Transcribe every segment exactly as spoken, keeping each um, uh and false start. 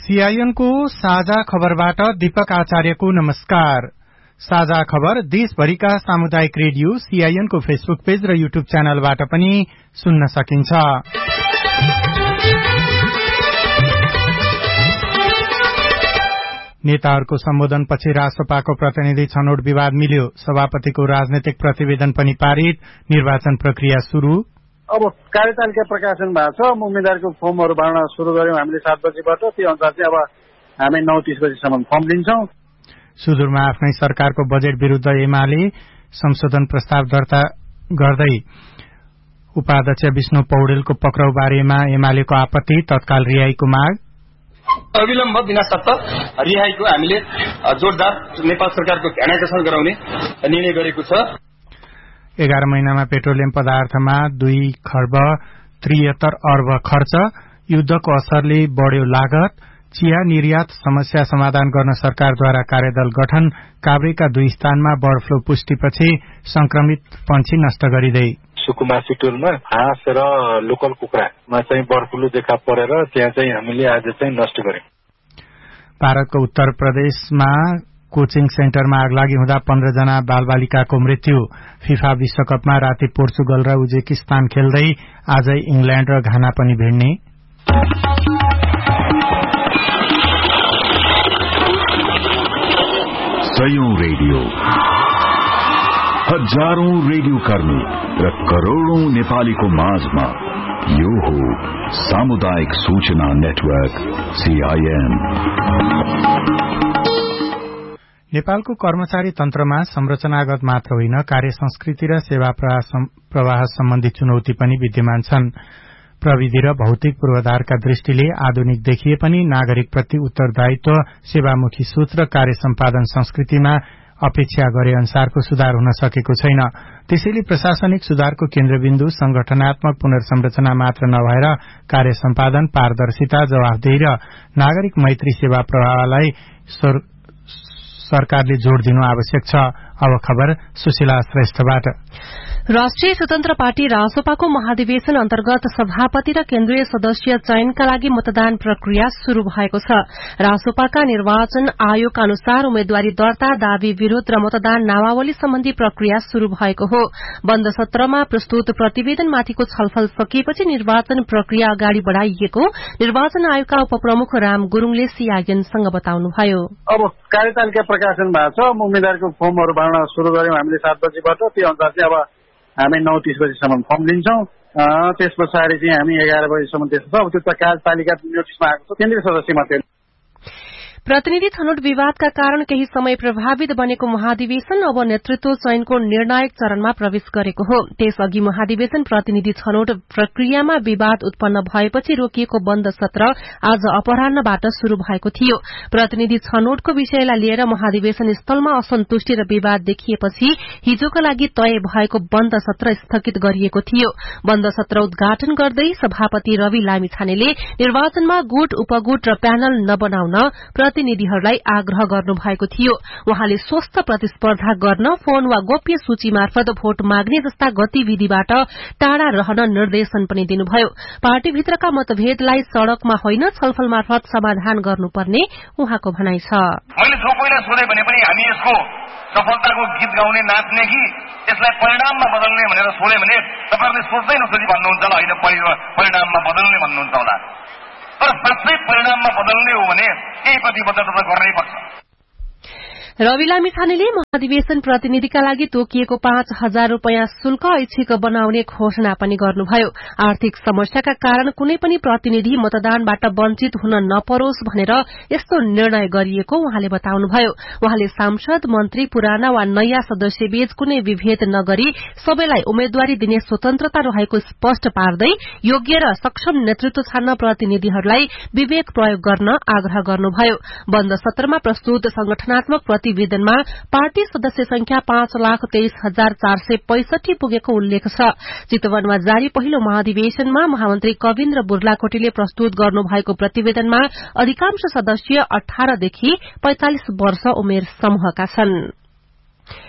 CIN को साझा खबरबाट दीपक आचार्यको नमस्कार। साझा खबर देशभरिका सामुदायिक रेडियो सीआईएन को फेसबुक पेज र यूट्यूब च्यानलबाट पनि सुन्न सकिन्छ। नेताहरूको सम्बोधनपछि रासपाको प्रतिनिधि छनौट विवाद मिल्यो। सभापतिको राजनैतिक प्रतिवेदन पनि पारित। निर्वाचन प्रक्रिया शुरू। अब कार्यतालिका प्रकाशन भएको छ। उम्मेदवारको फर्महरू भर्न सुरु गर्यौं हामीले सात बजेबाट। त्यो अनुसार चाहिँ अब हामी नौ तीस बजेसम्म फर्म लिन्छौं। सुदूरमा आफ्नै सरकारको बजेट विरूद्ध एमाले संशोधन प्रस्ताव दर्ता गर्दै उपाध्यक्ष विष्णु पौडेलको पक्राउ बारेमा एमालेको आपत्ति। तत्काल रिहाईको माग। अविलम्ब बिना शर्त रिहाईको हामीले जोरदार नेपाल सरकारको ध्यानाकर्षण गराउने निर्णय गरेको छ। एघार महिनामा पेट्रोलियम पदार्थमा दुई खर्ब त्रिहत्तर अर्ब खर्च। युद्धको असरले बढ़्यो लागत। चिया निर्यात समस्या समाधान गर्न सरकारद्वारा कार्यदल गठन। काभ्रेका दुई स्थानमा बर्ड फ्लू पुष्टिपछि संक्रमित पंक्षी नष्ट गरिँदै। सुकुमा सिटोलमा हाँस र लोकल कुखुरामा चाहिँ बर्ड फ्लू देखा परेर त्यहाँ चाहिँ हामीले आज चाहिँ नष्ट गर्यौं। भारतको उत्तर प्रदेशमा कोचिङ सेन्टरमा आगलागी हुँदा पन्ध्र जना बालबालिकाको मृत्यु। फिफा विश्वकपमा राति पोर्चुगल र उज्बेकिस्तान खेल्दै आजै इंग्ल्याण्ड र घाना पनि भिड्ने। सयौं रेडियो, हजारौं रेडियो कर्मी र करोड़ौं नेपालीको माझमा यो हो सामुदायिक सूचना नेटवर्क सीआईएन। नेपालको कर्मचारी तन्त्रमा संरचनागत मात्र होइन, कार्य संस्कृति र सेवा प्रवाह सम्बन्धी चुनौती पनि विद्यमान छन्। प्रविधि र भौतिक पूर्वाधारका दृष्टिले आधुनिक देखिए पनि नागरिकप्रति उत्तरदायित्व, सेवामुखी सोच र कार्य सम्पादन संस्कृतिमा अपेक्षा गरे अनुसारको सुधार हुन सकेको छैन। त्यसैले प्रशासनिक सुधारको केन्द्रबिन्दु संगठनात्मक पुनर्संरचना मात्र नभएर कार्य सम्पादन, पारदर्शिता, जवाफदेही र नागरिक मैत्री सेवा प्रवाहलाई सरकारले जोड़ दिनु आवश्यक छ। अब खबर सुशीला श्रेष्ठबाट। राष्ट्रिय स्वतन्त्र पार्टी रासोपाको महाधिवेशन अन्तर्गत सभापति र केन्द्रीय सदस्य चयनका लागि मतदान प्रक्रिया शुरू भएको छ। रासोपाका निर्वाचन आयोगका अनुसार उम्मेद्वारी दर्ता, दावी विरोध र मतदान नामावली सम्बन्धी प्रक्रिया शुरू भएको हो। बन्द सत्रमा प्रस्तुत प्रतिवेदनमाथिको छलफल सकिएपछि निर्वाचन प्रक्रिया अगाडि बढ़ाइएको निर्वाचन आयोगका उपप्रमुख राम गुरूङले सीआईएनसँग बताउनुभयो। अब कार्यतालिका प्रकाशन भएको छ। उम्मेद्वारको फर्महरू भर्न सुरु गर्यौं हामीले सात बजेबाट। त्यो अनुसार चाहिँ अब हामी नौ तीस बजेसम्म फर्म लिन्छौं। त्यस पछाडि चाहिँ हामी एघार बजेसम्म त्यस्तो छ। अब त्यो त कार्यतालिका नोटिसमा आएको छ केन्द्रीय सदस्य मात्रै। प्रतिनिधि छनौट विवादका कारण केही समय प्रभावित बनेको महाधिवेशन अब नेतृत्व चयनको निर्णायक चरणमा प्रवेश गरेको हो। त्यसअघि महाधिवेशन प्रतिनिधि छनौट प्रक्रियामा विवाद उत्पन्न भएपछि रोकिएको बन्द सत्र आज अपराह्नबाट शुरू भएको थियो। प्रतिनिधि छनौटको विषयलाई लिएर महाधिवेशन स्थलमा असन्तुष्टि र विवाद देखिएपछि हिजोका लागि तय भएको बन्द सत्र स्थगित गरिएको थियो। बन्द सत्र उद्घाटन गर्दै सभापति रवि लामिछानेले निर्वाचनमा गुट, उपगुट र प्यानल नबनाउन प्रतिनिधिहरूलाई आग्रह गर्नुभएको थियो। उहाँले स्वस्थ प्रतिस्पर्धा गर्न फोन वा गोप्य सूची मार्फत भोट माग्ने जस्ता गतिविधिबाट टाढा रहन निर्देशन पनि दिनुभयो। पार्टीभित्रका मतभेदलाई सड़कमा होइन छलफल मार्फत समाधान गर्नुपर्ने उहाँको भनाइ छ। मैले जो कोहीलाई सोधे भने पनि हामी यसको सफलताको गीत गाउने, नाच्ने कि यसलाई परिणाममा बदल्ने भनेर सोधे भने तपाईहरुले सोच्दै नसोधी भन्नुहुन्छ होला, होइन परिणाममा बदल्ने भन्नुहुन्छ होला। तर साँच्चै परिणाममा बदल्ने हो भने केही प्रतिबद्धता त गर्नै पर्छ। रवि लामिछानेले महाधिवेशन प्रतिनिधिका लागि तोकिएको पाँच हजार रूपियाँ शुल्क ऐच्छिक बनाउने घोषणा पनि गर्नुभयो। आर्थिक समस्याका कारण कुनै पनि प्रतिनिधि मतदानबाट वञ्चित हुन नपरोस् भनेर यस्तो निर्णय गरिएको उहाँले बताउनुभयो। उहाँले सांसद, मन्त्री, पुराना वा नयाँ सदस्यबीच कुनै विभेद नगरी सबैलाई उम्मेद्वारी दिने स्वतन्त्रता रहेको स्पष्ट पार्दै योग्य र सक्षम नेतृत्व छान्न प्रतिनिधिहरूलाई विवेक प्रयोग गर्न आग्रह गर्नुभयो। बन्द सत्रमा प्रस्तुत संगठनात्मक प्रतिवेदनमा पार्टी सदस्य संख्या पाँच लाख तेइस हजार चार सय पैंसठी पुगेको उल्लेख छ। चितवनमा जारी पहिलो महाधिवेशनमा महामन्त्री कविन्द्र बुर्लाकोटीले प्रस्तुत गर्नुभएको प्रतिवेदनमा अधिकांश सदस्य अठारदेखि पैंतालिस वर्ष उमेर समूहका छन्।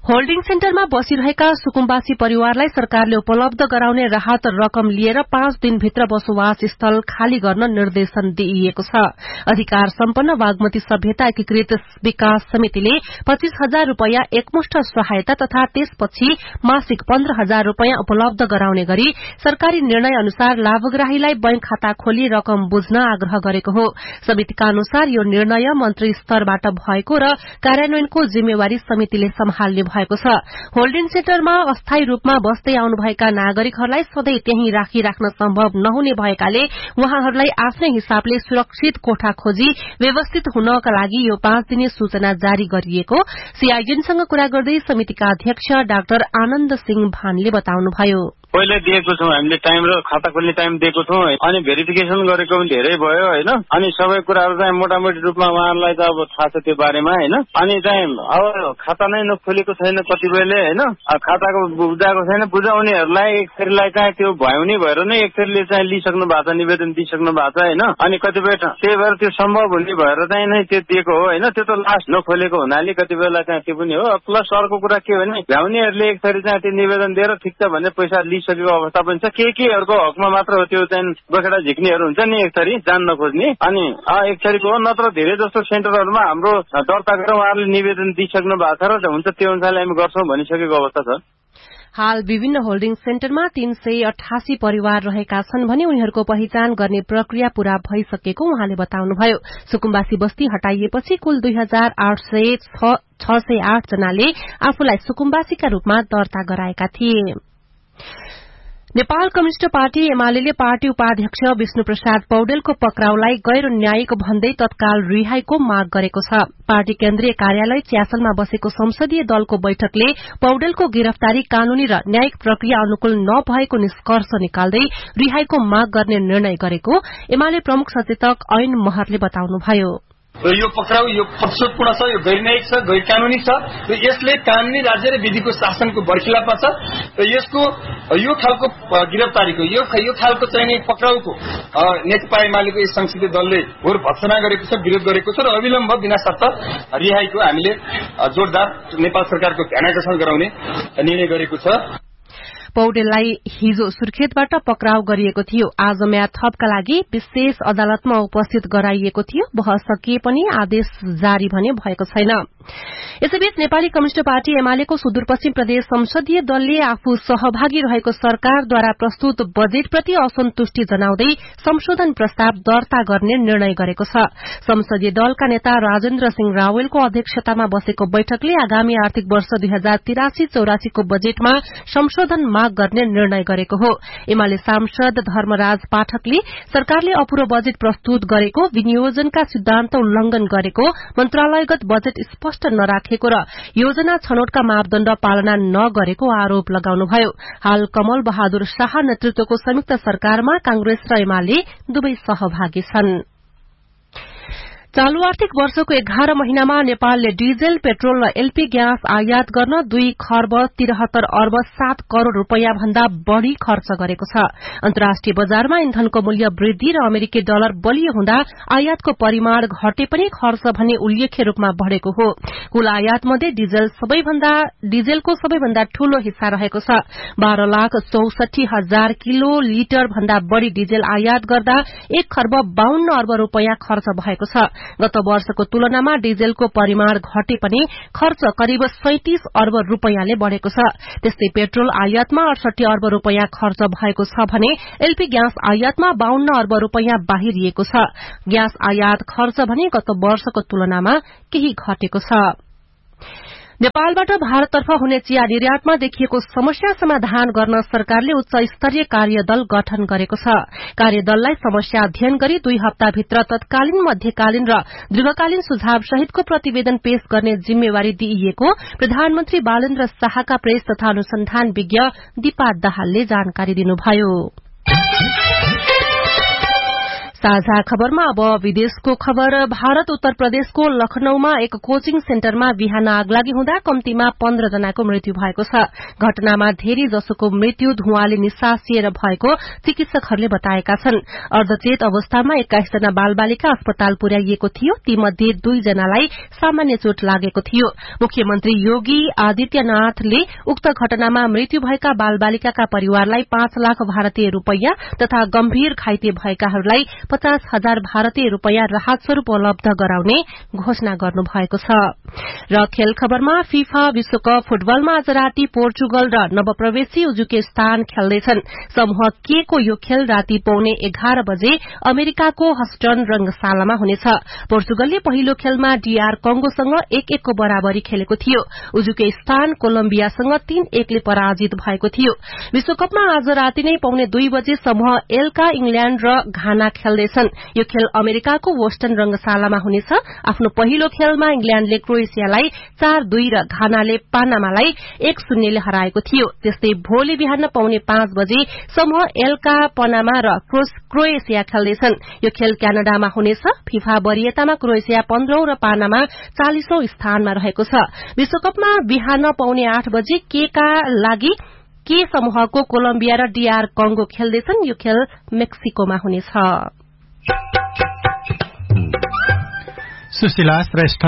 होल्डिङ सेन्टरमा बसिरहेका सुकुम्बासी परिवारलाई सरकारले उपलब्ध गराउने राहत रकम लिएर पाँच दिनभित्र बसोबास स्थल खाली गर्न निर्देशन दिइएको छ। अधिकार सम्पन्न बागमती सभ्यता एकीकृत विकास समितिले पच्चीस हजार रूपियाँ एकमुष्ट सहायता तथा त्यसपछि मासिक पन्ध्र हजार रूपियाँ उपलब्ध गराउने गरी सरकारी निर्णय अनुसार लाभग्राहीलाई बैंक खाता खोली रकम बुझ्न आग्रह गरेको हो। समितिका अनुसार यो निर्णय मन्त्री स्तरबाट भएको र कार्यान्वयनको जिम्मेवारी समितिले सम्हाल्ने भएको छ। होल्डिङ सेन्टरमा अस्थायी रूपमा बस्दै आउनुभएका नागरिकहरूलाई सधैँ त्यही राखिराख्न सम्भव नहुने भएकाले उहाँहरूलाई आफ्नै हिसाबले सुरक्षित कोठा खोजी व्यवस्थित हुनका लागि यो पाँच दिने सूचना जारी गरिएको सीआईएनसँग कुरा गर्दै समितिका अध्यक्ष डाक्टर आनन्द सिंह भानले बताउनुभयो। पहिले दिएको छौं हामीले टाइम र खाता खोल्ने टाइम दिएको छौं अनि भेरिफिकेसन गरेको पनि धेरै भयो हैन अनि सबै कुराहरु चाहिँ मोटामोटी रूपमा उहाँहरुलाई त अब थाहा छ त्यो बारेमा हैन अनि चाहिँ अब खाता नै नखोलेको छैन कतिबेले हैन खाताको बुझाएको छैन बुझाउनेहरुलाई एक थरीलाई चाहिँ त्यो भ्याउनी भएर नै एक थरीले चाहिँ लिइसक्नु भएको छ निवेदन दिइसक्नु भएको छ हैन अनि कतिबेला त्यही भएर त्यो सम्भव हुने भएर चाहिँ नै त्यो दिएको हो हैन त्यो त लास्ट नखोलेको हुनाले कतिबेला चाहिँ त्यो पनि हो प्लस अर्को कुरा के भने भ्याउनेहरुले एक थरी चाहिँ त्यो निवेदन दिएर ठिक छ भन्ने पैसा सकेको अवस्था पनि छ के केहरुको हकमा मात्र हो त्यो चाहिँ बखेडा झिक्नेहरु हुन्छ नि एक थरी जान नखोज्ने अनि एक थरीको हो नत्र धेरै जस्तो सेन्टरहरुमा हाम्रो दर्ता गरेर उहाँहरुले निवेदन दिइसक्नु भएको छ र हुन्छ त्यो अनुसारले हामी गर्छौं भनिसकेको अवस्था छ। हाल विभिन्न होल्डिङ सेन्टरमा तीन सय अठासी परिवार रहेका छन् भने उनीहरूको पहिचान गर्ने प्रक्रिया पूरा भइसकेको उहाँले बताउनुभयो। सुकुम्बासी बस्ती हटाइएपछि कुल दुई हजार आठ सय छ सय आठ जनाले आफूलाई सुकुम्बासीका रूपमा दर्ता गराएका थिए। Nepal communist party UML party उपाध्यक्ष विष्णु प्रसाद पौडेलको पक्राउलाई गैर न्यायिक भन्दै तत्काल रिहाईको माग गरेको छ। पार्टी केन्द्रीय कार्यालय च्यासलमा बसेको संसदीय दलको बैठकले पौडेलको गिरफ्तारी कानूनी र न्यायिक प्रक्रिया अनुकूल नभएको निष्कर्ष निकाल्दै रिहाईको माग गर्ने निर्णय गरेको एमाले प्रमुख सचेतक ऐन महरले बताउनुभयो। यो पक्राउ यो प्रतिशोधपूर्ण छ, यो गैर न्यायिक छ, गैर कानूनी छ र यसले कानूनी राज्य र विधिको शासनको बर्खिलापमा छ र यसको यो खालको गिरफ्तारीको यो यो खालको चाहिने पक्राउको नेकपा एमालेको यस संसदीय दलले घोर भत्सना गरेको छ, विरोध गरेको छ र अविलम्ब बिना शर्त रिहाईको हामीले जोरदार नेपाल सरकारको ध्यानाकर्षण गराउने निर्णय गरेको छ। पौडेललाई हिजो सुर्खेतबाट पक्राउ गरिएको थियो। आज म्याद थपका लागि विशेष अदालतमा उपस्थित गराइएको थियो। बहस सकिए पनि आदेश जारी भने भएको छैन। यसैबीच नेपाली कम्युनिष्ट पार्टी एमालेको सुदूरपश्चिम प्रदेश संसदीय दलले आफू सहभागी रहेको सरकारद्वारा प्रस्तुत बजेटप्रति असन्तुष्टि जनाउँदै संशोधन प्रस्ताव दर्ता गर्ने निर्णय गरेको छ। संसदीय दलका नेता राजेन्द्र सिंह रावलको अध्यक्षतामा बसेको बैठकले आगामी आर्थिक वर्ष दुई हजार तिरासी चौरासीको बजेटमा संशोधन माग गर्ने निर्णय गरेको हो। एमाले सांसद धर्मराज पाठकले सरकारले अपूरो बजेट प्रस्तुत गरेको, विनियोजनका सिद्धान्त उल्लंघन गरेको, मन्त्रालयगत बजेट स्पष्ट नराखेको र योजना छनौटका मापदण्ड पालना नगरेको आरोप लगाउनुभयो। हाल कमल बहादुर शाह नेतृत्वको संयुक्त सरकारमा कांग्रेस र एमाले दुवै सहभागी छन्। चालू आर्थिक वर्षको एघार महिनामा नेपालले डिजेल, पेट्रोल र एलपी ग्यास आयात गर्न दुई खर्ब तिरहत्तर अर्ब सात करोड़ रूपियाँ भन्दा बढ़ी खर्च गरेको छ। अन्तर्राष्ट्रिय बजारमा इन्धनको मूल्य वृद्धि र अमेरिकी डलर बलियो हुँदा आयातको परिमाण घटे पनि खर्च भने उल्लेख्य रूपमा बढ़ेको हो। कुल आयातमध्ये डिजेल सबैभन्दा डिजेलको सबैभन्दा ठूलो हिस्सा रहेको छ। बाह्र लाख चौसठी हजार किलो लिटर भन्दा बढ़ी डिजेल आयात गर्दा एक खर्ब बाहन्न अर्ब रूपियाँ खर्च भएको छ। गत वर्षको तुलनामा डिजेलको परिमाण घटे पनि खर्च करिब सैंतीस अर्ब रूपियाँले बढ़ेको छ। त्यस्तै पेट्रोल आयातमा अडसठी अर्ब रूपियाँ खर्च भएको छ भने एलपी ग्यास आयातमा बाहन्न अर्ब रूपियाँ बाहिरिएको छ। ग्यास आयात खर्च भने गत वर्षको तुलनामा केही घटेको छ। नेपालबाट भारततर्फ हुने चिया निर्यातमा देखिएको समस्या समाधान गर्न सरकारले उच्च स्तरीय कार्यदल गठन गरेको छ। कार्यदललाई समस्या अध्ययन गरी दुई हप्ताभित्र तत्कालीन, मध्यकालीन र दीर्घकालीन सुझाव सहितको प्रतिवेदन पेश गर्ने जिम्मेवारी दिइएको प्रधानमन्त्री बालेन्द्र शाहका प्रेस तथा अनुसन्धान विज्ञ दीपा दाहालले जानकारी दिनुभयो। साझा खबरमा अब विदेशको खबर। भारत उत्तर प्रदेशको लखनऊमा एक कोचिङ सेन्टरमा बिहान आगलागी हुँदा कम्तीमा पन्ध्र जनाको मृत्यु भएको छ। घटनामा धेरै जसोको मृत्यु धुवाँले निसासिएर भएको चिकित्सकहरूले बताएका छन्। अर्धचेत अवस्थामा एक्काइस जना बालबालिका अस्पताल पुर्याइएको थियो। तीमध्ये दुई जनालाई सामान्य चोट लागेको थियो। मुख्यमन्त्री योगी आदित्यनाथले उक्त घटनामा मृत्यु भएका बालबालिकाका परिवारलाई पाँच लाख भारतीय रूपैयाँ तथा गम्भीर घाइते भएकाहरूलाई पचास हजार भारतीय रूपैयाँ राहत स्वरूप उपलब्ध गराउने घोषणा गर्नुभएको छ। र खेल खबरमा फिफा विश्वकप फुटबलमा आज राति पोर्चुगल र नवप्रवेशी उज्बेकिस्तान खेल्दैछन्। समूह के को यो खेल राति पौने एघार बजे अमेरिकाको हस्टन रंगशालामा हुनेछ। पोर्चुगलले पहिलो खेलमा डीआर कंगोसँग एक एकको बराबरी खेलेको थियो। उज्बेकिस्तान कोलम्बियासँग तीन एकले पराजित भएको थियो। विश्वकपमा आज राति नै पौने दुई बजे समूह एलका इंग्ल्याण्ड र घाना खेल्दैछन्। यो खेल अमेरिकाको बोस्टन रंगशालामा हुनेछ। आफ्नो पहिलो खेलमा इंग्ल्याण्डले क्रोएसियालाई चार दुई र घानाले पानामालाई एक शून्यले हराएको थियो। त्यस्तै भोलि बिहान पौने पाँच बजे समूह एलका पनामा र क्रोएसिया खेल्दैछन्। यो खेल क्यानाडामा हुनेछ। फिफा वरियतामा क्रोएसिया पन्ध्रौं र पानामा चालिसौं स्थानमा रहेको छ। विश्वकपमा बिहान पौने आठ बजे के का लागि के समूहको कोलम्बिया र डीआर कंगो खेल्दैछन्। यो खेल मेक्सिकोमा हुनेछ। सुशीला श्रेष्ठ।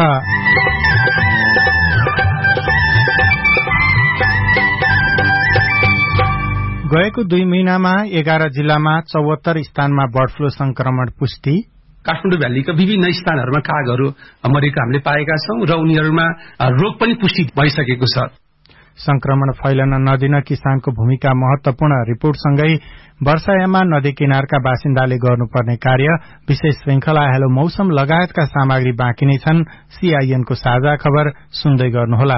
गएको दुई महिनामा एघार जिल्लामा चौहत्तर स्थानमा बर्ड फ्लू संक्रमण पुष्टि। काठमाडौँ भ्यालीका विभिन्न स्थानहरूमा कागहरू मरेको हामीले पाएका छौं र उनीहरूमा रोग पनि पुष्टि भइसकेको छ। संक्रमण फैलन नदिन किसानको भूमिका महत्वपूर्ण रिपोर्टसँगै वर्षायाममा नदी किनारका बासिन्दाले गर्नुपर्ने कार्य, विशेष श्रृंखला हेलो मौसम लगायतका सामग्री बाँकी नै छन्। सीआईएनको साझा खबर सुन्दै गर्नुहोला।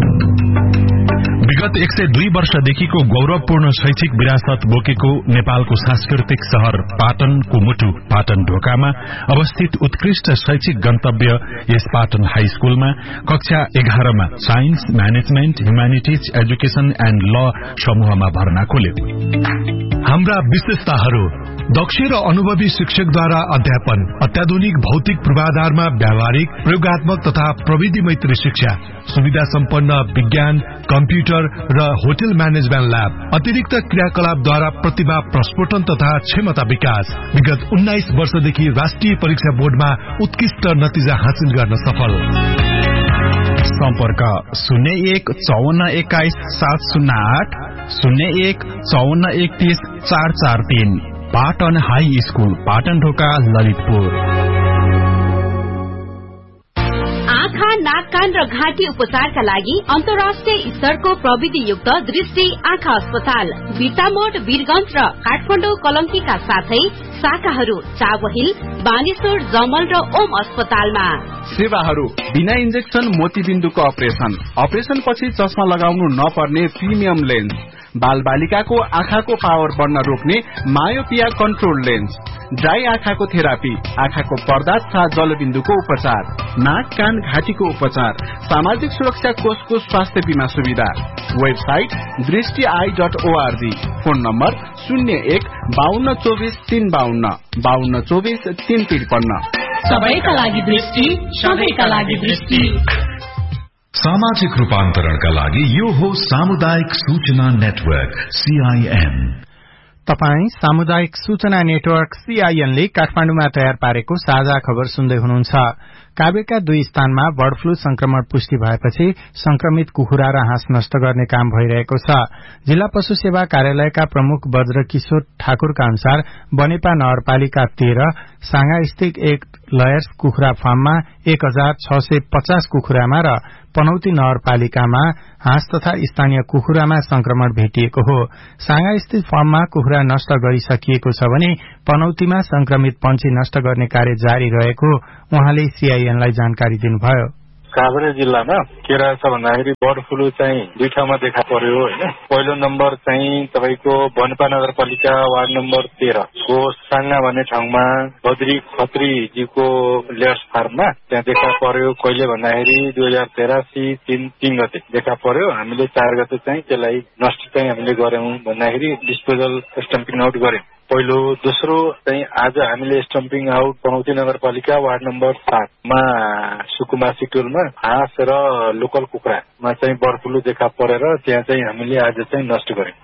विगत एक सय दुई वर्षदेखिको गौरवपूर्ण शैक्षिक विरासत बोकेको नेपालको सांस्कृतिक शहर पाटनको मुटु पाटन ढोकामा अवस्थित उत्कृष्ट शैक्षिक गन्तव्य यस पाटन हाई स्कूलमा कक्षा एघारमा science, management, humanities, education and ल समूहमा भर्ना खोल्यो। हाम्रा विशेषताहरू: दक्ष र अनुभवी शिक्षकद्वारा अध्यापन, अत्याधुनिक भौतिक पूर्वाधारमा व्यावहारिक, प्रयोगात्मक तथा प्रविधि मैत्री शिक्षा, सुविधा सम्पन्न विज्ञान, कम्प्युटर र होटल म्यानेजमेन्ट ल्याब, अतिरिक्त क्रियाकलापद्वारा प्रतिभा प्रस्फुटन तथा क्षमता विकास। विगत उन्नाइस वर्षदेखि राष्ट्रिय परीक्षा बोर्डमा उत्कृष्ट नतिजा हासिल गर्न सफल। सम्पर्क शून्य एक चौवन्न एक्काइस सात शून्य आठ, शून्य एक चौवन्न एकतीस चार चार तीन। पाटन हाई स्कूल, पाटन ढोका, ललितपुर। आँखा, नाक, कान र घाँटी उपचारका लागि अन्तर्राष्ट्रिय स्तरको प्रविधियुक्त दृष्टि आँखा अस्पताल बिर्तामोड, वीरगंज र काठमाडौँ कलंकीका साथै शाखाहरू चावहिल, बानेश्वर, जमल र ओम अस्पतालमा। सेवाहरू: बिना इन्जेक्सन मोतीबिन्दुको अपरेशन, अपरेशन पछि चस्मा लगाउनु नपर्ने प्रिमियम लेन्स, बाल बालिकाको आँखाको पावर बढ्न रोक्ने मायोपिया कन्ट्रोल लेन्स, ड्राई आँखाको थेरापी, आँखाको पर्दा तथा जलबिन्दुको उपचार, नाक, कान, घाँटीको उपचार, सामाजिक सुरक्षा कोषको स्वास्थ्य बीमा सुविधा। वेबसाइट दृष्टि I dot ORG. Phone number शून्य एक बाहन्न चौबिस तीन बाहन्न बाहन्न चौबिस तीन त्रिपन्न। सबैका लागि दृष्टि, सबैका लागि दृष्टि। सामाजिक रूपान्तरणका लागि यो हो सामुदायिक सूचना नेटवर्क सीआईएन। तपाई सामुदायिक सूचना नेटवर्क सीआईएन ले काठमाडौँमा तयार पारेको साझा खबर सुन्दै हुनुहुन्छ। काभ्रेका दुई स्थानमा बर्ड फ्लू संक्रमण पुष्टि भएपछि संक्रमित कुखुरा र हाँस नष्ट गर्ने काम भइरहेको छ। जिल्ला पशु सेवा कार्यालयका प्रमुख वज्रकिशोर ठाकुरका अनुसार बनेपा नगरपालिका तेह्र साङा स्थित एक लयर्स कुखुरा फार्ममा एक हजार छ सय पचास कुखुरामा र पनौती नगरपालिकामा हाँस तथा स्थानीय कुखुरामा संक्रमण भेटिएको हो। साङा स्थित फार्ममा कुखुरा नष्ट गरिसकिएको छ भने पनौतीमा संक्रमित पंक्षी नष्ट गर्ने कार्य जारी रहेको उहाँले सीआईएनलाई जानकारी दिनुभयो। काभ्रे जिल्लामा के रहेछ भन्दाखेरि बर्ड फ्लू चाहिँ दुई ठाउँमा देखा पर्यो होइन। पहिलो नम्बर चाहिँ तपाईँको बनेपा नगरपालिका वार्ड नम्बर तेह्र को साङ्गा भन्ने ठाउँमा बद्री खत्रीजीको लेयर्स फार्ममा त्यहाँ देखा पर्यो। कहिले भन्दाखेरि दुई हजार तेरासी तीन तीन गते देखा पर्यो। हामीले चार गते चाहिँ त्यसलाई नष्ट चाहिँ हामीले गर्यौं भन्दाखेरि डिस्पोजल स्टम्पिङ आउट गर्यौं। पहिलो। दोस्रो चाहिँ आज हामीले स्टम्पिङ आउट पनौती नगरपालिका वार्ड नम्बर सातमा सुकुमा सिटोलमा हाँस र लोकल कुखुरामा चाहिँ बर्ड फ्लू देखा परेर त्यहाँ चाहिँ हामीले आज चाहिँ नष्ट गर्यौं।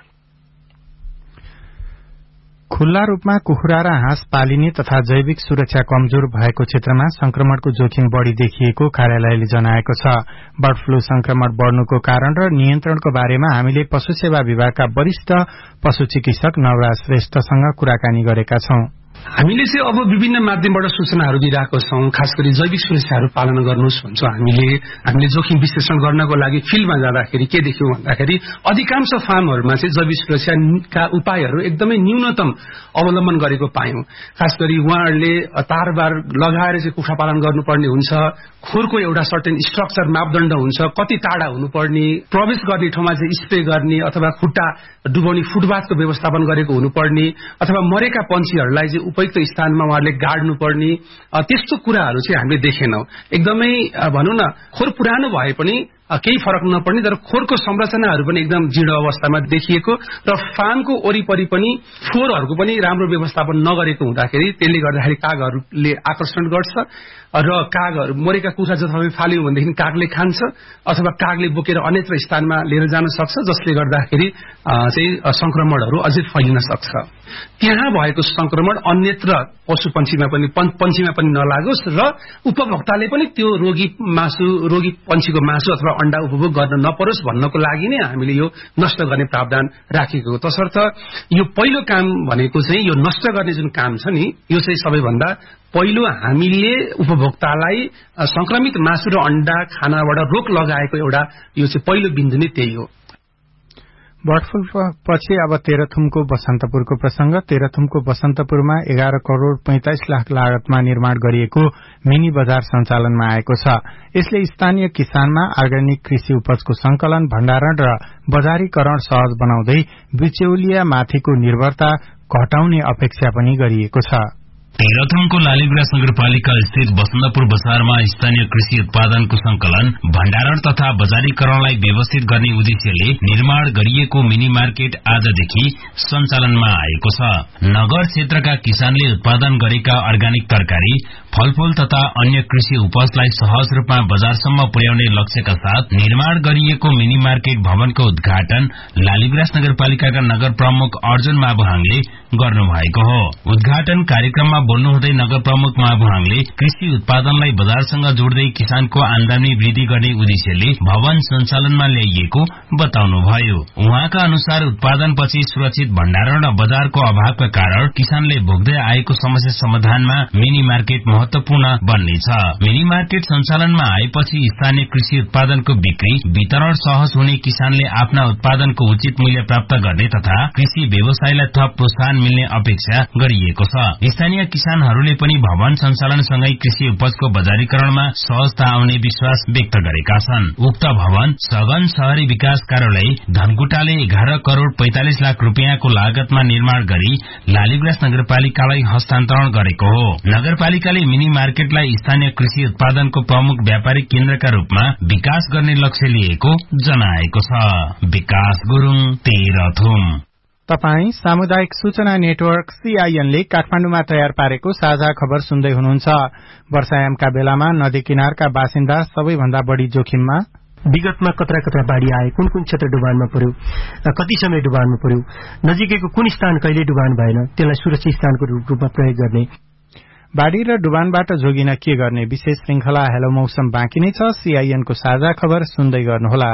खुल्ला रूपमा कुखुरा र हाँस पालिने तथा जैविक सुरक्षा कमजोर भएको क्षेत्रमा संक्रमणको जोखिम बढ़ी देखिएको कार्यालयले जनाएको छ। बर्ड फ्लू संक्रमण बढ़नुको कारण र नियन्त्रणको बारेमा हामीले पशु सेवा विभागका वरिष्ठ पशु चिकित्सक नवराज श्रेष्ठसँग कुराकानी गरेका छौं। हामीले चाहिँ अब विभिन्न माध्यमबाट सूचनाहरू दिइरहेको छौं। खास गरी जैविक सुरक्षाहरू पालन गर्नुहोस् भन्छौं। हामीले हामीले जोखिम विश्लेषण गर्नको लागि फिल्डमा जाँदाखेरि के देख्यौं भन्दाखेरि अधिकांश फार्महरूमा चाहिँ जैविक सुरक्षाका उपायहरू एकदमै न्यूनतम अवलम्बन गरेको पायौं। खास गरी उहाँहरूले तारबार लगाएर चाहिँ कुखुरा पालन गर्नुपर्ने हुन्छ, खोरको एउटा सर्टेन स्ट्रक्चर मापदण्ड हुन्छ, कति टाढा हुनुपर्ने, प्रवेश गर्ने ठाउँमा चाहिँ स्प्रे गर्ने अथवा खुट्टा डुबाउने फुटपाथको व्यवस्थापन गरेको हुनुपर्ने अथवा मरेका पन्छीहरूलाई चाहिँ उपयुक्त स्थानमा उहाँहरूले गाड्नु पर्ने, त्यस्तो कुराहरू चाहिँ हामीले देखेनौं। एकदमै भनौं न खोर पुरानो भए पनि केही फरक नपर्ने तर खोरको संरचनाहरू पनि एकदम जीर्ण अवस्थामा देखिएको र फार्मको वरिपरि पनि फोहोरहरूको पनि राम्रो व्यवस्थापन नगरेको हुँदाखेरि त्यसले गर्दाखेरि कागहरूले आकर्षण गर्छ र कागहरू मरेका कुखुरा जथाभावी फाल्यो भनेदेखि कागले खान्छ अथवा कागले बोकेर अन्यत्र स्थानमा लिएर जान सक्छ, जसले गर्दाखेरि चाहिँ संक्रमणहरू अझै फैलिन सक्छ। त्यहाँ भएको संक्रमण अन्यत्र पशु पन्छीमा पनि पन्छीमा पनि नलागोस् र उपभोक्ताले पनि त्यो रोगी मासु रोगी पन्छीको मासु अथवा अण्डा उपभोग गर्न नपरोस् भन्नको लागि नै हामीले यो नष्ट गर्ने प्रावधान राखेको हो। तसर्थ यो पहिलो काम भनेको चाहिँ यो नष्ट गर्ने जुन काम छ नि, यो चाहिँ सबैभन्दा पहिलो हामीले उपभोक्तालाई संक्रमित मासु र अण्डा खानाबाट रोक लगाएको एउटा यो चाहिँ पहिलो बिन्दु नै त्यही हो। बर्ड फ्लू पछि अब तेह्रथुमको बसन्तपुरको प्रसंग। तेह्रथुमको बसन्तपुरमा एघार करोड़ पैंतालिस लाख लागतमा निर्माण गरिएको मिनी बजार सञ्चालनमा आएको छ। यसले स्थानीय किसानमा अर्ग्यानिक कृषि उपजको संकलन, भण्डारण र बजारीकरण सहज बनाउँदै बिचौलिया माथिको निर्भरता घटाउने अपेक्षा पनि गरिएको छ। तेह्रथुमको लालीगुराँस नगरपालिका स्थित बसन्तपुर बजारमा स्थानीय कृषि उत्पादनको संकलन, भण्डारण तथा बजारीकरणलाई व्यवस्थित गर्ने उद्देश्यले निर्माण गरिएको मिनी मार्केट आजदेखि सञ्चालनमा आएको छ। नगर क्षेत्रका किसानले उत्पादन गरेका अर्ग्यानिक तरकारी, फलफूल तथा अन्य कृषि उपजलाई सहज रूपमा बजारसम्म पुर्याउने लक्ष्यका साथ निर्माण गरिएको मिनी मार्केट भवनको उद्घाटन लालीगुराँस नगरपालिकाका नगर प्रमुख अर्जुन माबुहाङले गर्नुभएको हो। उद्घाटन कार्यक्रममा बोल्नुहुँदै नगर प्रमुख माबुहाङले कृषि उत्पादनलाई बजारसँग जोड्दै किसानको आमदानी वृद्धि गर्ने उद्देश्यले भवन सञ्चालनमा ल्याइएको बताउनुभयो। उहाँका अनुसार उत्पादनपछि सुरक्षित भण्डारण र बजारको अभावका कारण किसानले भोग्दै आएको समस्या समाधानमा मिनी मार्केट महत्वपूर्ण बन्नेछ। मिनी मार्केट सञ्चालनमा आएपछि स्थानीय कृषि उत्पादनको बिक्री वितरण सहज हुने, किसानले आफ्ना उत्पादनको उचित मूल्य प्राप्त गर्ने तथा कृषि व्यवसायलाई थप प्रोत्साहन मिल्ने अपेक्षा गरिएको छ। स्थानीय किसानहरूले पनि भवन सञ्चालनसँगै कृषि उपजको बजारीकरणमा सहजता आउने विश्वास व्यक्त गरेका छन्। उक्त भवन सघन शहरी विकास कार्यालय धनकुटाले एघार करोड़ पैंतालिस लाख रूपियाँको लागतमा निर्माण गरी लालीगुराँस नगरपालिकालाई हस्तान्तरण गरेको हो। नगरपालिकाले मिनी मार्केटलाई स्थानीय कृषि उत्पादनको प्रमुख व्यापारिक केन्द्रका रूपमा विकास गर्ने लक्ष्य लिएको जनाएको छ। विकास गुरुङ, तेह्रथुम। तपाई सामुदायिक सूचना नेटवर्क सीआईएन ले काठमाण्डुमा तयार पारेको साझा खबर सुन्दै हुनुहुन्छ। वर्षायामका बेलामा नदी किनारका बासिन्दा सबैभन्दा बढ़ी जोखिममा। विगतमा कतरा कतरा बाढ़ी आए, कुन कुन क्षेत्र डुबानमा पर्यो, कति समय डुबानमा पर्यो, नजिकैको कुन स्थान कहिले डुबान भएन, त्यसलाई सुरक्षित स्थानको रूपमा प्रयोग गर्ने। बाढ़ी र डुबानबाट जोगिन के गर्ने विशेष श्रृंखला हेलो मौसम बाँकी नै छ। सीआईएनको साझा खबर सुन्दै गर्नुहोला।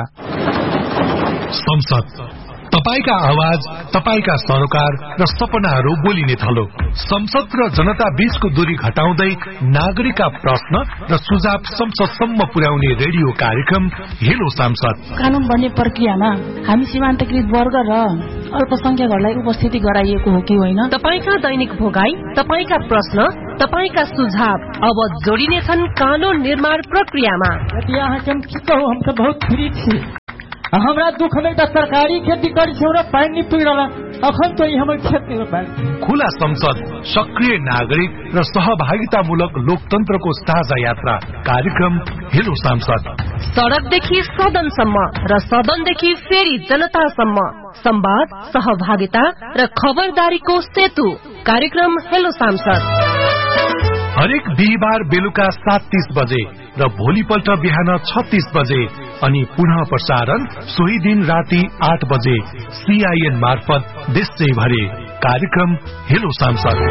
संसद तपाईका आवाज, तपाईका सरोकार र सपनाहरू बोलिने थलो। संसद र जनता बीचको दूरी घटाउँदै नागरिकका प्रश्न र सुझाव संसदसम्म पुर्याउने रेडियो कार्यक्रम हेलो सांसद। कानून बन्ने प्रक्रियामा हामी सीमान्तकृत वर्ग र अल्पसंख्यकहरूलाई उपस्थिति गराइएको हो कि होइन? तपाईका दैनिक भोगाई, तपाईका प्रश्न, तपाईका सुझाव अब जोडिनेछन् कानून निर्माण प्रक्रियामा। यहाँ हम बहुत फ्री थिए, हमरा दुख में तो सरकारी खेती करी र पानी पिड़ला, अखन तो हम खेत में। खुला संसद, सक्रिय नागरिक र सहभागितामूलक लोकतन्त्रको साझा यात्रा कार्यक्रम हेलो सांसद। सड़कदेखि सदनसम्म र सदनदेखि फेरि जनतासम्म संवाद, सहभागिता र खबरदारीको सेतु कार्यक्रम हेलो सांसद हरेक बिहिबार बेलुका सात तीस बजे र भोलिपल्ट बिहान छत्तीस बजे अनि पुनः प्रसारण सोही दिन राति आठ बजे सीआईएन मार्फत देशैभरि कार्यक्रम हेलो सांसद।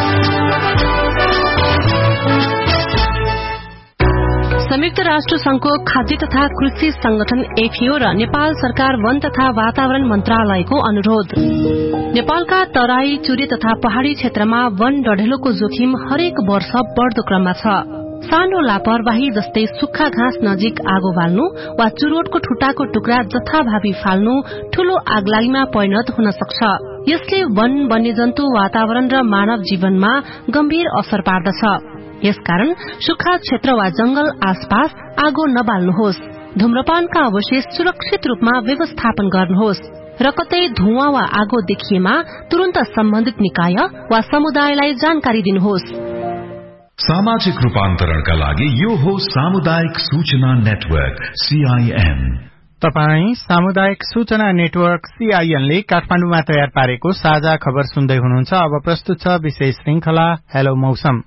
संयुक्त राष्ट्र संघको खाद्य तथा कृषि संगठन एफएओ र नेपाल सरकार वन तथा वातावरण मन्त्रालयको अनुरोध। नेपालका तराई, चुरे तथा पहाड़ी क्षेत्रमा वन डढेलोको जोखिम हरेक वर्ष बढ़दो क्रममा छ। सानो लापरवाही जस्तै सुक्खा घाँस नजिक आगो बाल्नु वा चुरोटको ठुटाको टुक्रा जथाभावी फाल्नु ठूलो आगलागीमा परिणत हुन सक्छ। यसले वन, वन्यजन्तु, वातावरण र मानव जीवनमा गम्भीर असर पार्दछ। यसकारण सुक्खा क्षेत्र वा जंगल आसपास आगो नबाल्नुहोस्। धूम्रपानका अवशेष सुरक्षित रूपमा व्यवस्थापन गर्नुहोस् र कतै धुवाँ वा आगो देखिएमा तुरन्त सम्बन्धित निकाय वा समुदायलाई जानकारी दिनुहोस्। सामाजिक रूपान्तरणका लागि यो हो सामुदायिक सूचना नेटवर्क सीआईएन। तपाई सामुदायिक सूचना नेटवर्क सीआईएन ले काठमाडौँमा तयार पारेको साझा खबर सुन्दै हुनुहुन्छ। अब प्रस्तुत छ विशेष श्रृंखला हेलो मौसम।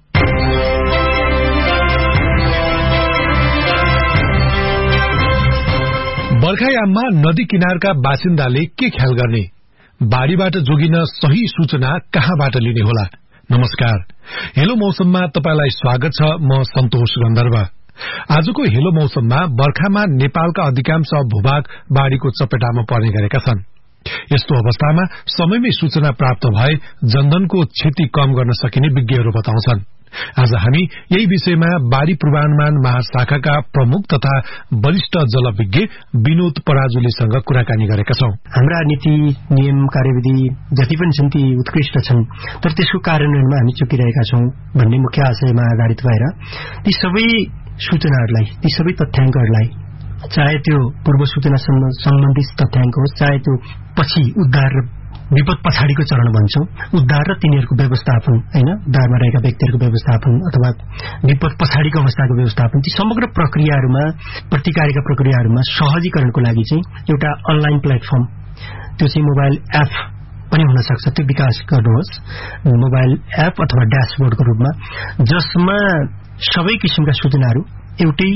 बर्खायाममा नदी किनारका बासिन्दाले के ख्याल गर्ने, बाढ़ीबाट जोगिन सही सूचना कहाँबाट लिने होला? नमस्कार, हेलो मौसममा तपाईलाई स्वागत छ। म सन्तोष गन्धर्व। आजको हेलो मौसममा बर्खामा नेपालका अधिकांश भूभाग बाढ़ीको चपेटामा पर्ने गरेका छन्। यस्तो अवस्थामा समयमै सूचना प्राप्त भए जनधनको क्षति कम गर्न सकिने विज्ञहरू बताउँछन्। आज हामी यही विषयमा बाढ़ी पूर्वानुमान महाशाखाका प्रमुख तथा वरिष्ठ जलविज्ञ विनोद पराजुलीसँग कुराकानी गरेका छौं। हाम्रा नीति, नियम, कार्यविधि जति पनि छन् ती उत्कृष्ट छन्, तर त्यसको कार्यान्वयनमा हामी चुकिरहेका छौं भन्ने मुख्य आशयमा आधारित भएर ती सबै सूचनाहरूलाई, ती सबै तथ्याङ्कहरूलाई, चाहे त्यो पूर्व सूचना सम्बन्धित तथ्याङ्क होस्, चाहे त्यो पछि उद्धार र विपद पछाडिको चरण भन्छौं, उद्धार र तिनीहरूको व्यवस्थापन, हैन, उद्धारमा रहेका व्यक्तिहरूको व्यवस्थापन अथवा विपद पछाडिको अवस्थाको व्यवस्थापन, ती समग्र प्रक्रियाहरूमा, प्रतिकारका प्रक्रियाहरूमा सहजीकरणको लागि चाहिँ एउटा अनलाइन प्लेटफर्म, त्यो चाहिँ मोबाइल एप पनि हुन सक्छ, त्यो विकास गर्नुहोस्। मोबाइल एप अथवा ड्याशबोर्डको रूपमा, जसमा सबै किसिमका सूचनाहरू एउटै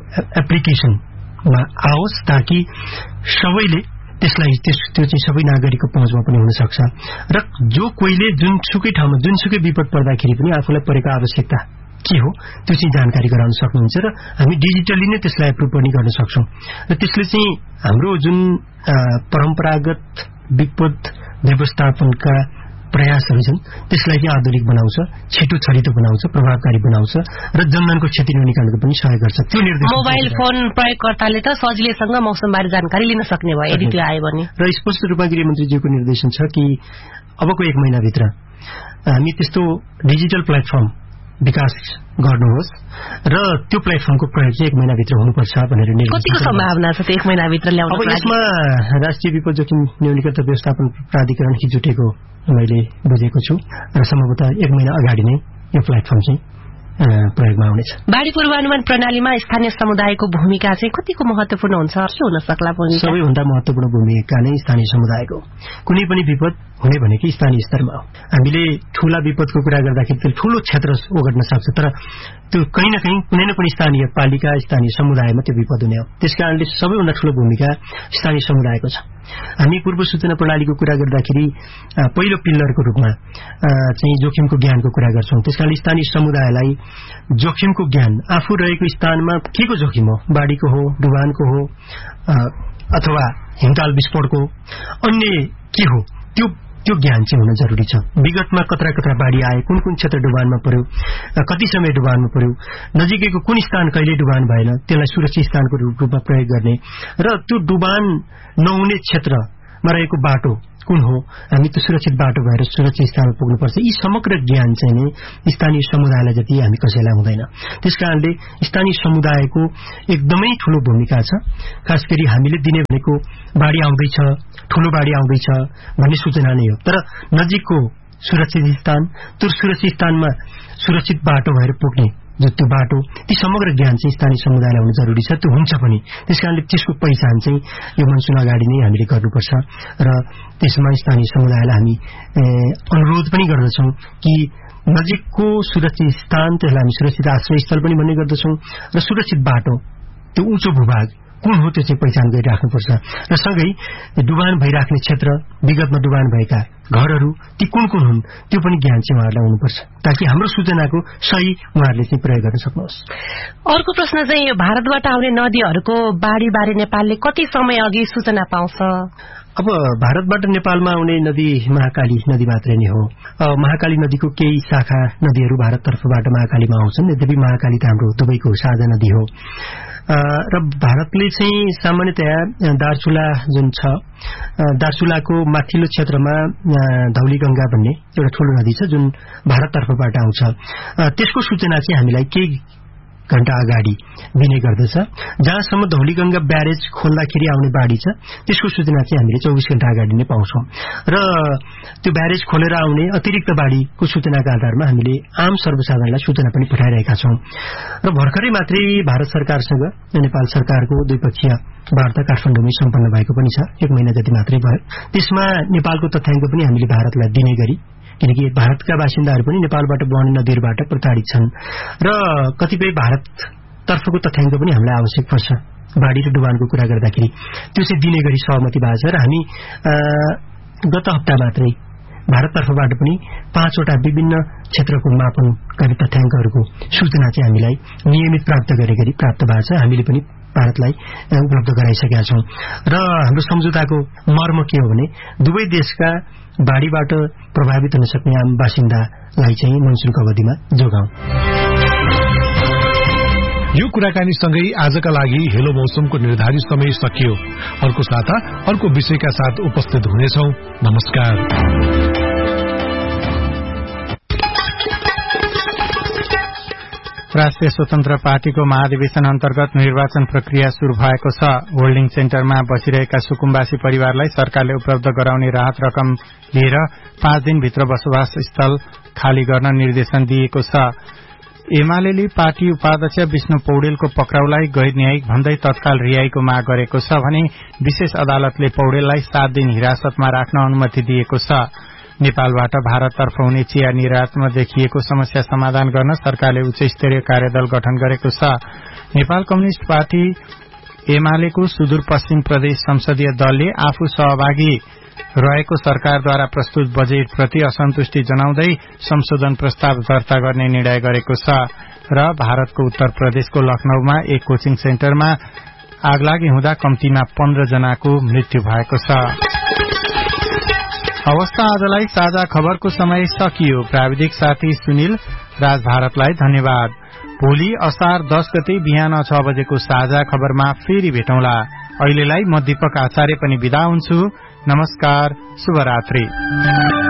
एप्लिकेशनमा आओस् ताकि सबैले त्यसलाई त्यो चाहिँ सबै नागरिकको पहुँचमा पनि हुन सक्छ र जो कोहीले जुनसुकै ठाउँमा जुनसुकै विपद पर्दाखेरि पनि आफूलाई परेको आवश्यकता के हो त्यो चाहिँ जानकारी गराउन सक्नुहुन्छ र हामी डिजिटली नै त्यसलाई एप्रुभ पनि गर्न सक्छौं। र त्यसले चाहिँ हाम्रो जुन परम्परागत विपद व्यवस्थापनका प्रयासहरू छन् त्यसलाई चाहिँ आधुनिक बनाउँछ, छिटो छरितो बनाउँछ, प्रभावकारी बनाउँछ र जनधनको क्षति निकाल्नको पनि सहयोग गर्छ। त्यो निर्देश मोबाइल फोन प्रयोगकर्ताले त सजिलैसँग मौसमबारे जानकारी लिन सक्ने भयो यदि त्यो आयो भने। र स्पष्ट रूपमा गृहमन्त्रीज्यूको निर्देशन छ कि अबको एक महिनाभित्र हामी त्यस्तो डिजिटल प्लेटफर्म विकास गर्नुहोस् र त्यो प्लेटफर्मको प्रयोग चाहिँ एक महिनाभित्र हुनुपर्छ भनेर निर्देशन। कतिको सम्भावना छ त्यो एक महिनाभित्र ल्याउन? अब यसमा राष्ट्रिय विपद जोखिम न्यूनीकरण व्यवस्थापन प्राधिकरण जुटेको मैले बुझेको छु र सम्भवतः एक महिना अगाडि नै यो प्लेटफर्म चाहिँ प्रयोगमा आउनेछ। बाढ़ी पूर्वानुमान प्रणालीमा स्थानीय समुदायको भूमिका चाहिँ कतिको महत्वपूर्ण हुन्छ? के हुन सक्ला? सबैभन्दा महत्वपूर्ण भूमिका नै स्थानीय समुदायको। कुनै पनि विपद हुने भनेकै स्थानीय स्तरमा हो। हामीले ठूला विपदको कुरा गर्दाखेरि त्यो ठूलो क्षेत्र ओगट्न सक्छ, तर त्यो कहीँ न कहीँ कुनै न कुनै स्थानीय पालिका, स्थानीय समुदायमा त्यो विपद हुने हो। त्यसकारणले सबैभन्दा ठूलो भूमिका स्थानीय समुदायको छ। हामी पूर्व सूचना प्रणालीको कुरा गर्दाखेरि पहिलो पिल्लरको रूपमा चाहिँ जोखिमको ज्ञानको कुरा गर्छौं। त्यसकारणले स्थानीय समुदायलाई जोखिमको ज्ञान, आफू रहेको स्थानमा के को जोखिम हो, बाढ़ीको हो, डुबानको हो अथवा हिमताल विस्फोटको, अन्य के हो, त्यो त्यो ज्ञान चाहिँ हुन जरुरी छ। विगतमा कत्रा कत्रा बाढ़ी आए, कुन कुन क्षेत्र डुबानमा पर्यो, कति समय डुबानमा पर्यो, नजिकैको कुन स्थान कहिले डुबान भएन, त्यसलाई सुरक्षित स्थानको रूपमा प्रयोग गर्ने र त्यो डुबान नहुने क्षेत्रमा रहेको बाटो कुन हो, हामी त्यो सुरक्षित बाटो भएर सुरक्षित स्थानमा पुग्नुपर्छ। यी समग्र ज्ञान चाहिँ नै स्थानीय समुदायलाई जति हामी कसैलाई हुँदैन। त्यसकारणले स्थानीय समुदायको एकदमै ठूलो भूमिका छ। खास गरी हामीले दिने भनेको बाढ़ी आउँदैछ, ठूलो बाढ़ी आउँदैछ भन्ने सूचना नै हो, तर नजिकको सुरक्षित स्थान, त्यो सुरक्षित स्थानमा सुरक्षित बाटो भएर पुग्ने जो त्यो बाटो ती समग्र ज्ञान चाहिँ स्थानीय समुदायलाई हुनु जरुरी छ। त्यो हुन्छ पनि, त्यसकारणले त्यसको पहिचान चाहिँ यो मनसुन अगाडि नै हामीले गर्नुपर्छ र त्यसमा स्थानीय समुदायलाई हामी अनुरोध पनि गर्दछौं कि नजिकको सुरक्षित स्थान, त्यसलाई हामी सुरक्षित आश्रय स्थल पनि भन्ने गर्दछौं र सुरक्षित बाटो, त्यो उँचो भूभाग कुन हो त्यो चाहिँ पहिचान गरिराख्नुपर्छ र सँगै डुबान भइराख्ने क्षेत्र, विगतमा डुबान भएका घरहरू ती कुन कुन हुन् त्यो पनि ज्ञान चाहिँ उहाँहरूलाई हुनुपर्छ, ताकि हाम्रो सूचनाको सही उहाँहरूले चाहिँ प्रयोग गर्न सक्नुहोस्। अर्को प्रश्न चाहिँ यो भारतबाट आउने नदीहरूको बाढीबारे नेपालले कति समय अघि सूचना पाउँछ? अब भारतबाट नेपालमा आउने नदी महाकाली नदी मात्रै नै हो। महाकाली नदीको केही शाखा नदीहरू भारततर्फबाट महाकालीमा आउँछन्, यद्यपि महाकाली त हाम्रो दुवैको साझा नदी हो र भारतले चाहिँ सामान्यतया दार्चुला जुन छ, दार्चुलाको माथिल्लो क्षेत्रमा धौलीगंगा भन्ने एउटा ठूलो नदी छ जुन भारततर्फबाट आउँछ। त्यसको सूचना चाहिँ हामीलाई केही घण्टा अगाडि दिने गर्दछ। जहाँसम्म धौलीगंगा ब्यारेज खोल्दाखेरि आउने बाढी छ त्यसको सूचना चाहिँ हामीले चौबीस घण्टा अगाडि नै पाउँछौं र त्यो ब्यारेज खोलेर आउने अतिरिक्त बाढीको सूचनाका आधारमा हामीले आम सर्वसाधारणलाई सूचना पनि पठाइरहेका छौं र भर्खरै मात्रै भारत सरकारसँग नेपाल सरकारको द्विपक्षीय वार्ता काठमाडौँमै सम्पन्न भएको पनि छ, एक महिना जति मात्रै भयो। त्यसमा नेपालको तथ्याङ्क पनि हामीले भारतलाई दिने गरी, किनकि भारतका बासिन्दाहरू पनि नेपालबाट बहने नदीहरूबाट प्रताडित छन् र कतिपय भारततर्फको तथ्याङ्क पनि हामीलाई आवश्यक पर्छ बाढी र डुबानको कुरा गर्दाखेरि, त्यो चाहिँ दिने गरी सहमति भएको छ र हामी गत हप्ता मात्रै भारततर्फबाट पनि पाँचवटा विभिन्न क्षेत्रको मापन गर्ने तथ्याङ्कहरूको सूचना चाहिँ हामीलाई नियमित प्राप्त गरे गरी प्राप्त भएको छ। हामीले पनि भारतलाई उपलब्ध गराइसकेका छौं र हाम्रो सम्झौताको मर्म के हो भने दुवै देशका बाढीबाट प्रभावित हुन सक्ने आम बासिन्दालाई चाहिँ मनसुनको अवधिमा जोगाउँ। यो कुराकानी सँगै आजका लागि हेलो मौसमको निर्धारित समय सकियो। अर्को साता अर्को विषयका साथ उपस्थित हुनेछौं। नमस्कार। राष्ट्रिय स्वतन्त्र पार्टीको महाधिवेशन अन्तर्गत निर्वाचन प्रक्रिया शुरू भएको छ। होल्डिङ सेन्टरमा बसिरहेका सुकुम्बासी परिवारलाई सरकारले उपलब्ध गराउने राहत रकम लिएर पाँच दिनभित्र बसोबास स्थल खाली गर्न निर्देशन दिएको छ। एमाले पार्टी उपाध्यक्ष विष्णु पौडेलको पक्राउलाई गैर न्यायिक भन्दै तत्काल रिहाईको माग गरेको छ भने विशेष अदालतले पौडेललाई सात दिन हिरासतमा राख्न अनुमति दिएको छ। नेपालबाट भारततर्फ हुने चिया निर्यातमा देखिएको समस्या समाधान गर्न सरकारले उच्च स्तरीय कार्यदल गठन गरेको छ। नेपाल कम्युनिष्ट पार्टी एमालेको सुदूरपश्चिम प्रदेश संसदीय दलले आफू सहभागी रहेको सरकारद्वारा प्रस्तुत बजेटप्रति असन्तुष्टि जनाउँदै संशोधन प्रस्ताव दर्ता गर्ने निर्णय गरेको छ र भारतको उत्तर प्रदेशको लखनऊमा एक कोचिङ सेन्टरमा आगलागी हुँदा कम्तीमा पन्ध्र जनाको मृत्यु भएको छ। अवस्था आजलाई साझा खबरको समय सकियो। प्राविधिक साथी सुनिल राज भारतलाई धन्यवाद। भोलि असार दस गते बिहान छ बजेको साझा खबरमा फेरि भेटौँला। अहिलेलाई म दीपक आचार्य पनि बिदा हुन्छु। नमस्कार, शुभरात्रि।